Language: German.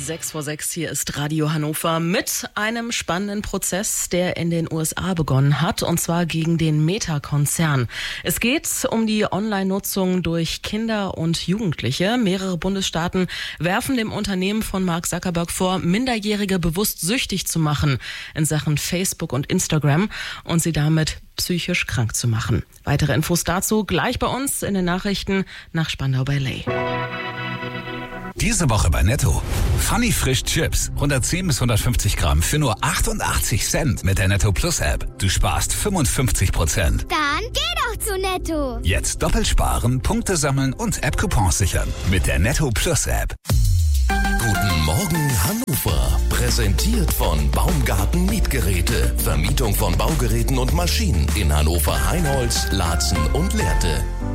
6:06, hier ist Radio Hannover mit einem spannenden Prozess, der in den USA begonnen hat, und zwar gegen den Meta-Konzern. Es geht um die Online-Nutzung durch Kinder und Jugendliche. Mehrere Bundesstaaten werfen dem Unternehmen von Mark Zuckerberg vor, Minderjährige bewusst süchtig zu machen in Sachen Facebook und Instagram und sie damit psychisch krank zu machen. Weitere Infos dazu gleich bei uns in den Nachrichten nach Spandau bei Ley. Diese Woche bei Netto. Funny Frisch Chips. 110 bis 150 Gramm für nur 88 Cent mit der Netto Plus App. Du sparst 55%. Dann geh doch zu Netto. Jetzt doppelt sparen, Punkte sammeln und App-Coupons sichern. Mit der Netto Plus App. Guten Morgen Hannover. Präsentiert von Baumgarten Mietgeräte. Vermietung von Baugeräten und Maschinen in Hannover, Heinholz, Laatzen und Lehrte.